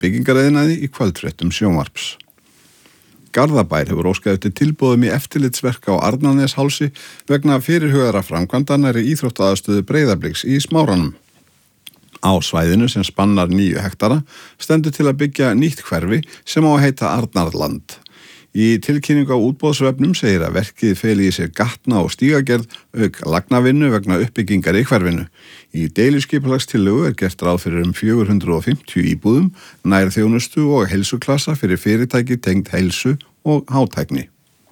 byggingariðnaði í kvöldfréttum sjónvarps. Garðabær hefur óskað eftir tilboðum í eftirlitsverk á Arnarneshálsi vegna fyrirhugaðra framkvæmda nærri íþróttaaðstöðu Breiðabliks í Smáranum. Á svæðinu sem spannar 9 hektara stendur til að byggja nýtt hverfi sem á að heita Arnarland. Í tilkynningu á útboðsvefnum segir að verkið feli í sér gatna og stígagerð auk lagnavinnu vegna uppbyggingar í hverfinu. Í deiliskipulagstillögu gert ráð fyrir 450 íbúðum, nærþjónustu og heilsuklassa fyrir fyrirtæki tengd heilsu og hátækni.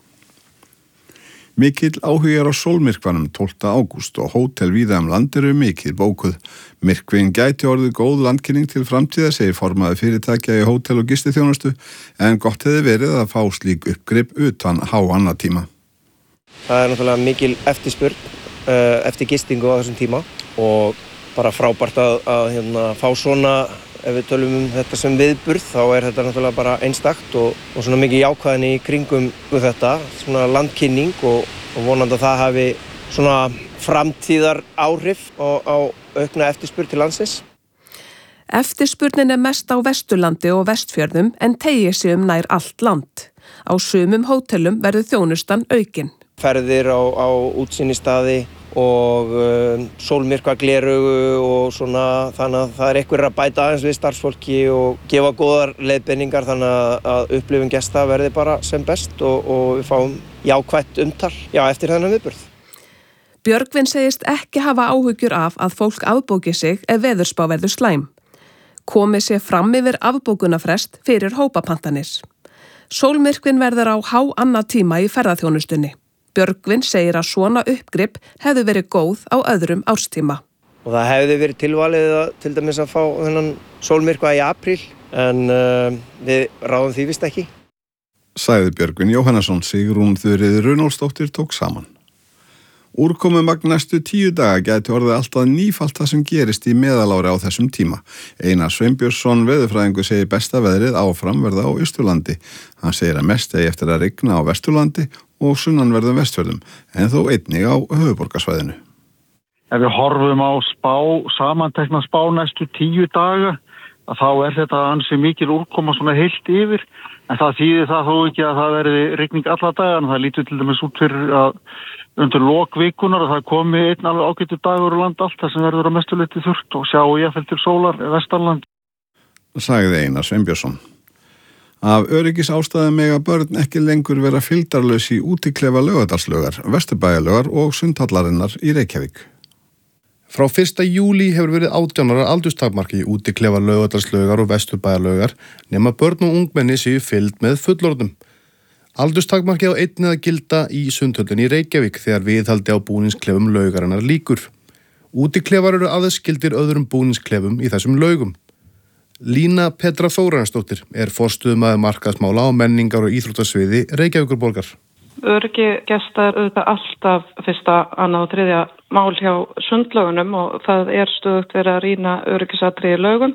Mikill áhugi á sólmyrkvanum 12. ágúst og hótel víða land eru mikið bókuð. Myrkvinn gæti orðið góð landkynning til framtíðar, segir formaður fyrirtækja í hótel- og gistiþjónustu, en gott hefði verið að fá slík uppgrip utan háannatíma. Það náttúrulega mikil eftirspurn eftir gistingu á þessum tíma og bara frábært að fá svona, ef við tölum þetta sem viðburð, þá þetta náttúrulega bara einstakt og svona mikið jákvæðni í kringum þetta, svona landkynning og vonandi að það hafi svona framtíðar áhrif á aukna eftirspurn til landsins. Eftirspurnin mest á Vesturlandi og Vestfjörðum en teygir sig nær allt land. Á sumum hótelum verður þjónustan aukin. Ferðir á útsýnistaði og sólmyrkvaglerugu og svona, þannig að það einhverjir að bæta aðeins við starfsfólki og gefa góðar leiðbeiningar þannig að upplifun gesta verði bara sem best og við fáum jákvætt umtal eftir þennan viðburð. Björgvin segist ekki hafa áhyggjur af að fólk afbóki sig ef veðurspá verður slæm. Komið sé fram yfir afbókunarfrest fyrir hópapantanir. Sólmyrkvin verður á háannatíma í ferðaþjónustunni. Björgvin segir að svona uppgrip hefði verið góð á öðrum árstíma. Og það hefði verið tilvalið til dæmis að fá þennan sólmyrkva í apríl, en við ráðum því vist ekki. Sagði Björgvin Jóhannesson. Sigrún Þuríður Runólfsdóttir tók saman. Úrkomumagn næstu 10 daga gæti orðið alltaf nífalt það sem gerist í meðalári á þessum tíma. Einar Sveinbjörnsson veðurfræðingur segir besta veðrið áfram verða á Austurlandi. Hann segir að mest eigi eftir að rigna á Vesturlandi og sunnanverðum Vestfjörðum, en þó einnig á höfuðborgarsvæðinu. Ef við horfum á samantekna spá næstu 10 daga, þá þetta ansi mikil úrkoma svona heilt yfir, en það þýðir það þó ekki að það verði rigning alla daga, en það lítur til dæmis út fyrir að undir lok vikunar að það komi einn alveg ágætur dagur á land allt, það sem verður að mestu leyti þurrt og sjá jafnvel til sólar vestanland. Sagði Einar Sveinbjörnsson. Af öryggisástæðum mega börn ekki lengur vera fylgdarlaus í útiklefa Laugardalslaugar, Vesturbæjarlaugar og Sundhallarinnar í Reykjavík. Frá 1. júlí hefur verið 18 ára aldurstakmarki í útiklefa Laugardalslaugar og Vesturbæjarlaugar nema börn og ungmenni séu fylgd með fullorðnum. Aldurstakmarki á einnig að gilda í Sundhöllinni í Reykjavík þegar viðhaldi á búningsklefum laugarinnar lýkur. Útiklefar eru aðskildir öðrum búningsklefum í þessum laugum. Lína Petra Þóransdóttir er forstöðumaður markaðsmála á menningar- og íþróttasviði Reykjavíkurborgar. Öryggi gesta auðvitað alltaf fyrsta, annað og þriðja mál hjá sundlaugunum og það stöðugt verið að rýna öryggisatriði í laugum.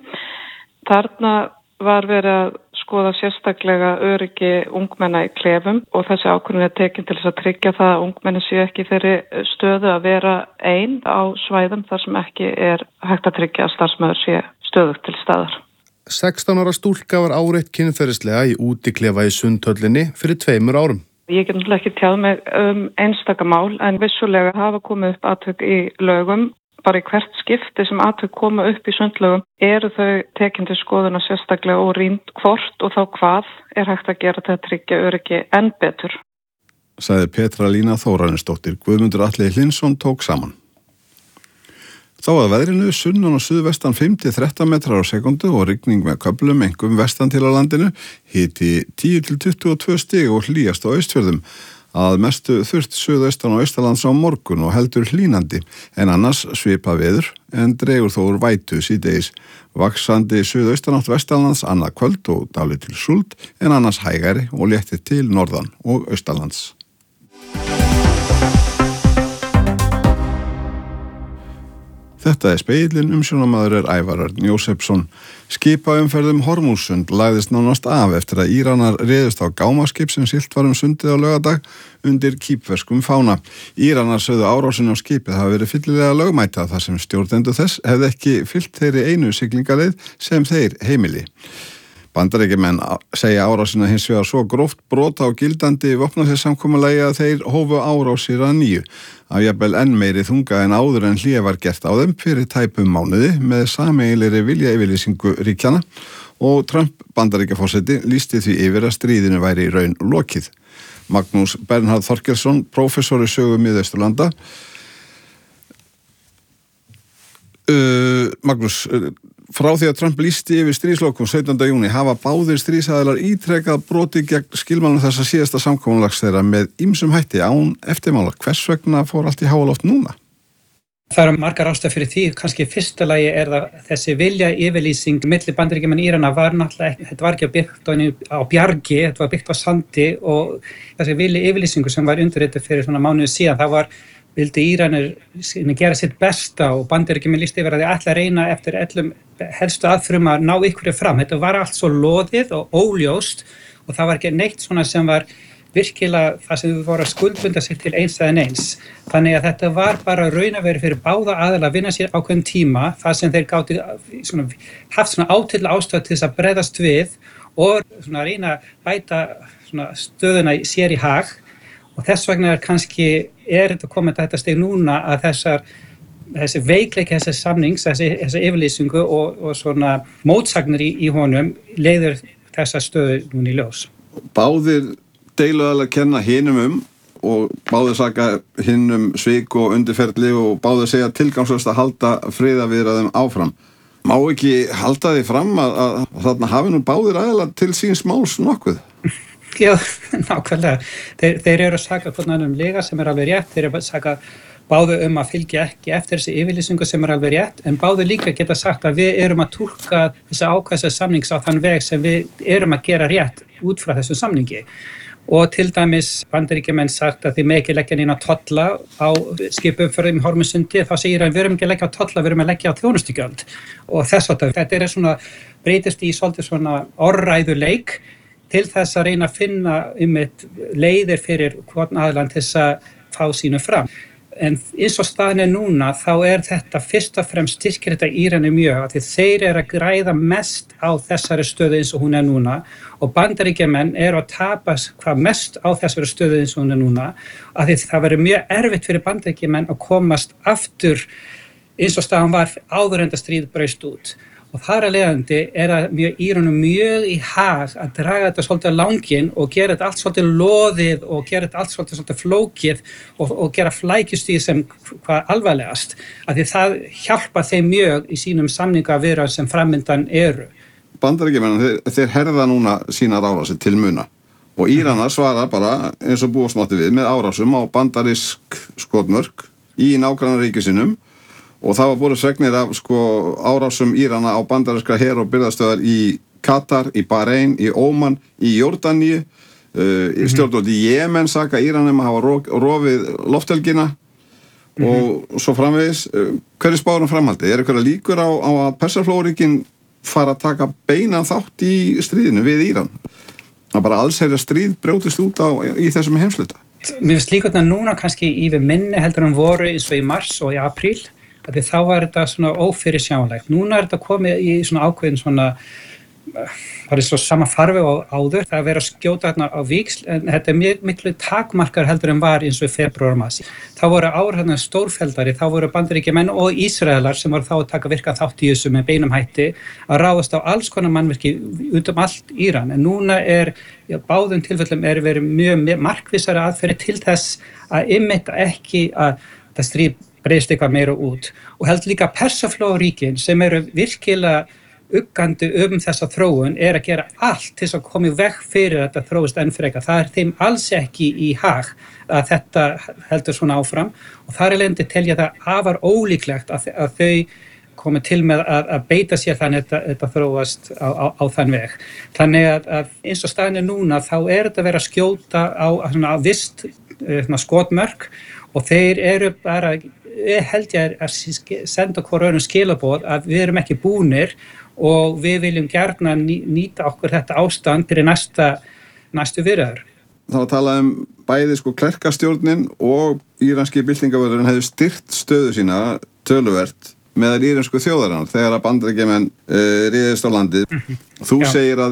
Þarna var verið að skoða sérstaklega öryggi ungmenna í klefum og þessi ákvörðun tekin til þess að tryggja það að ungmenni séu ekki þeirri stöðu að vera ein á svæðum þar sem ekki hægt að tryggja að starfsmaður sé stöðugt til staðar. 16 ára stúlka var áreitt kynferðislega í útiklefa í Sundhöllinni fyrir 2 árum. Ég get náttúrulega ekki tjáð mig einstaka mál en vissulega hafa komið upp atvik í laugum. Bara í hvert skipti sem atvik koma upp í sundlaugum eru þau tekin til skoðunar sérstaklega og rýnd hvort og þá hvað hægt að gera til að tryggja öryggi enn betur. Sagði Petra Lína Þóransdóttir. Guðmundur Atli Hlinsson tók saman. Þá að veðrinu sunnan og suðvestan 5-13 metrar á sekundu og rigning með köflum einkum vestan til á landinu, hiti 10-22 stig og hlýjast á Austfjörðum. Að mestu þurrt suðaustan og austalands á morgun og heldur hlýnandi, en annars svipað veður en dregur þó úr vætu síðdegis. Vaxandi suðaustanátt vestanlands annað kvöld og dálítil súld, en annars hægari og léttir til norðan og austalands. Þetta Spegillinn, umsjónarmaður Ævar Örn Jósefsson. Skipaumferð Hormúzsund lagðist nánast af eftir að Íranar réðust á gámaskip sem siglt var sundið á laugardag undir kýpverskum fána. Íranar sögðu árásin á skipið hafa verið fyllilega lögmæta þar sem stjórnendur þess hefði ekki fylgt þeirri einu siglingaleið sem þeir heimili. Bandaríkjamenn segja árásina hins vegar svo gróft brota á gildandi vopnahléssamkomulagi að þeir hófu árásir að nýju. Af jafnvel enn meiri þunga en áður en hlé var gert á þeim fyrir tæpum mánuði með sameiginlegri viljayfirlýsingu ríkjanna og Trump Bandaríkjaforseti lýsti því yfir að stríðinu væri í raun lokið. Magnús Bernhard Þorkelsson, prófessor í sögu Miðausturlanda. Magnús, frá því að Trump lýsti yfir stríðslokum 17. júní hafa báðir stríðsaðilar ítrekað brotið gegn skilmálum þessa síðasta samkomulags þeirra með ýmsum hætti án eftirmála. Hvers vegna fór allt í háaloft núna? Það eru margar ástæður fyrir því. Kannski fyrsta lagi það þessi viljayfirlýsing milli Bandaríkjamanna og Írana var náttúrulega ekki, þetta var ekki byggt á bjargi, þetta var byggt á sandi og þessi viljayfirlýsingu sem var undirrituð fyrir svona mánuði síðan, það vildi Íranir gera sitt besta og Bandaríkjamenn lýstu yfir að þeir ætla að reyna eftir öllum helstu aðferðum að ná ykkur fram. Þetta var allt svo loðið og óljóst og það var ekki neitt svona sem var virkilega það sem við voru að skuldbunda sig til eins eða neins. Þannig að þetta var bara raun að vera fyrir báða aðila að vinna sér ákveðin tíma, það sem þeir gátu haft svona átilla ástæðu til þess að bregðast við og svona reyna að bæta svona stöðuna sér í hag. Og þess vegna þetta komið þetta stig núna að þessi veikleiki þessi samnings, þessi yfirlýsingu og svona mótsagnir í honum leiðir þessa stöðu núna í ljós. Báðir deiluaðilar kenna hinum og báðir saka hinum svik og undirferli og báðir segja tilgangslaust að halda friðarviðræðum áfram. Má ekki halda því fram að þarna hafi nú báðir aðilar til síns máls nokkuð? Já, nákvæmlega. Þeir eru að saka hvern annan lega sem alveg rétt, þeir eru að saka báðu að fylgja ekki eftir þessi yfirlýsingu sem alveg rétt, en báðu líka geta sagt að við erum að túlka þessa ákvæðsa samnings á þann veg sem við erum að gera rétt út frá þessu samningi. Og til dæmis Bandaríkjamenn sagt að þið með ekki leggja neina tolla á skipumferðum í Hormuzsundi, þá segir að við erum ekki að leggja á tolla, við erum að leggja á þjónustugjöld. Og þetta svona breytist í svolítið svona orðræðuleik til þess að reyna að finna leiðir fyrir hvorn aðilann til þess að fá sínu fram. En eins og staðan núna, þá þetta fyrst og fremst styrkir þetta Írani mjög, að þeir eru að græða mest á þessari stöðu eins og hún núna og Bandaríkjamenn eru að tapa hvað mest á þessari stöðu eins og hún núna, að það verður mjög erfitt fyrir Bandaríkjamenn að komast aftur eins og staðan var áður en það stríð braust út. Og þar að leiðandi það Íranum mjög í hag að draga þetta svolítið langinn og gera þetta allt svolítið loðið og gera þetta allt svolítið flókið og gera flækjustíð sem hvað alvarlegast. Af því það hjálpar þeim mjög í sínum samningaviðræðum sem framundan eru. Bandaríkjamenn, þeir herða núna sínar árásir til muna og Íranar svara bara eins og búast mátti við með árásum á bandarísk skotmörk í nágrannaríkjum sínum. Og það var borið fregnir af árásum Írana á bandaríska her og birgðastöðvar í Katar, í Bahrein, í Óman, í Jórdaníu, stjórnvöld í Jemen saka Íranum að hafa rofið lofthelgina og svo framvegis. Hverju spárum framhaldi? Einhverja líkur á að Persaflóaríkin fara að taka beinan þátt í stríðinu við Íran? Það bara allsherja stríð brjótist út í þessum heimsluta. Mér finnst líka þetta núna kannski yfir minni heldur en voru eins og í mars og í apríl. Þá var þetta svona ófyrirsjáanlegt. Núna þetta komið í svona ákveðin svona, það svo sama farveg á áður, það vera að skjóta þarna á víxl, en þetta miklu takmarkar heldur en var eins og í febrúar og mars. Þá voru áður stórfeldari, þá voru Bandaríkjamenn og Ísraelar sem voru þá að taka virka þátt í þessu með beinum hætti að ráðast á alls konar mannvirki út allt Íran. En núna báðum tilfellum verið mjög markvissari aðferði til þess að ekki að það stríð breyst eitthvað meira út og heldur líka Persaflóaríkin sem eru virkilega uggandi þessa þróun að gera allt til að koma í veg fyrir þetta þróist enn frekar. Það þeim alls ekki í hag að þetta heldur svona áfram og þar leiðandi telja það afar ólíklegt að þau komi til með að beita sér þannig að þetta þróast á þann veg. Þannig að eins og staðan núna þá þetta verið að skjóta á vist skotmörk og þeir eru bara held ég að senda hvort öðrum skilaboð að við erum ekki búnir og við viljum gjarnan nýta okkur þetta ástand fyrir næstu viðræður. Það var að tala bæði klerkastjórnin og íranski byltingavörðurinn hefðu styrkt stöðu sína töluvert meðal íransku þjóðarinnar þegar að Bandaríkjamenn réðist á landið. Þú segir að